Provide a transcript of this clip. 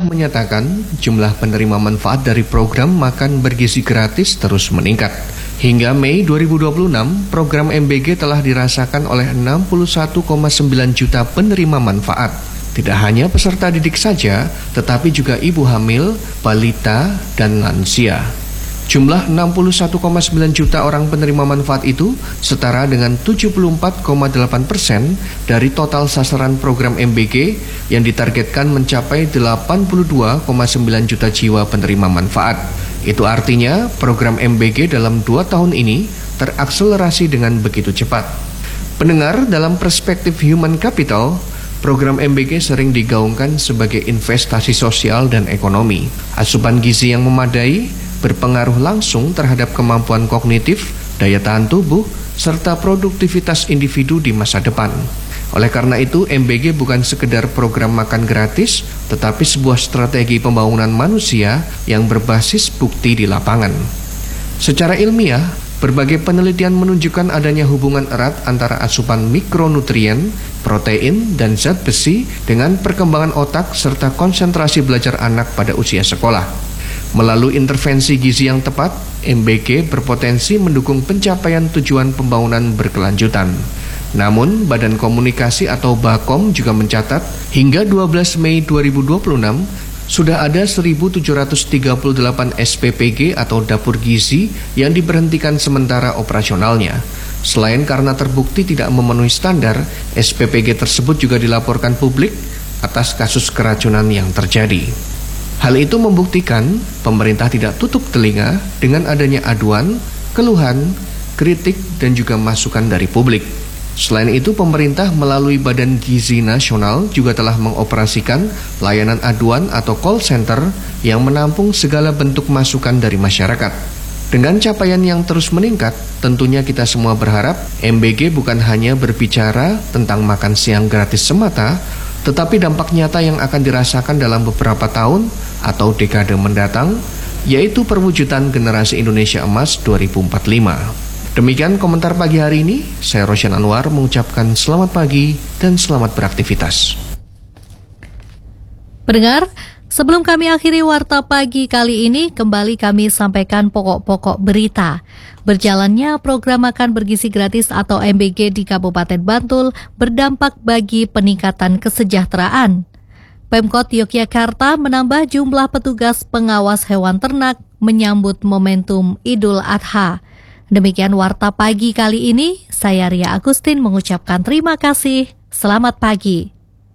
menyatakan jumlah penerima manfaat dari program makan bergizi gratis terus meningkat. Hingga Mei 2026, program MBG telah dirasakan oleh 61,9 juta penerima manfaat. Tidak hanya peserta didik saja, tetapi juga ibu hamil, balita, dan lansia. Jumlah 61,9 juta orang penerima manfaat itu setara dengan 74,8% dari total sasaran program MBG yang ditargetkan mencapai 82,9 juta jiwa penerima manfaat. Itu artinya program MBG dalam 2 tahun ini terakselerasi dengan begitu cepat. Pendengar, dalam perspektif human capital, program MBG sering digaungkan sebagai investasi sosial dan ekonomi. Asupan gizi yang memadai berpengaruh langsung terhadap kemampuan kognitif, daya tahan tubuh, serta produktivitas individu di masa depan. Oleh karena itu, MBG bukan sekedar program makan gratis, tetapi sebuah strategi pembangunan manusia yang berbasis bukti di lapangan. Secara ilmiah, berbagai penelitian menunjukkan adanya hubungan erat antara asupan mikronutrien, protein, dan zat besi dengan perkembangan otak serta konsentrasi belajar anak pada usia sekolah. Melalui intervensi gizi yang tepat, MBG berpotensi mendukung pencapaian tujuan pembangunan berkelanjutan. Namun, Badan Komunikasi atau BAKOM juga mencatat, hingga 12 Mei 2026, sudah ada 1.738 SPPG atau dapur gizi yang diberhentikan sementara operasionalnya. Selain karena terbukti tidak memenuhi standar, SPPG tersebut juga dilaporkan publik atas kasus keracunan yang terjadi. Hal itu membuktikan pemerintah tidak tutup telinga dengan adanya aduan, keluhan, kritik, dan juga masukan dari publik. Selain itu, pemerintah melalui Badan Gizi Nasional juga telah mengoperasikan layanan aduan atau call center yang menampung segala bentuk masukan dari masyarakat. Dengan capaian yang terus meningkat, tentunya kita semua berharap MBG bukan hanya berbicara tentang makan siang gratis semata, tetapi dampak nyata yang akan dirasakan dalam beberapa tahun atau dekade mendatang, yaitu perwujudan generasi Indonesia Emas 2045. Demikian komentar pagi hari ini. Saya Rosyan Anwar mengucapkan selamat pagi dan selamat beraktivitas. Pendengar, sebelum kami akhiri Warta Pagi kali ini, kembali kami sampaikan pokok-pokok berita. Berjalannya program makan bergizi gratis atau MBG di Kabupaten Bantul berdampak bagi peningkatan kesejahteraan. Pemkot Yogyakarta menambah jumlah petugas pengawas hewan ternak menyambut momentum Idul Adha. Demikian Warta Pagi kali ini, saya Ria Agustin mengucapkan terima kasih. Selamat pagi.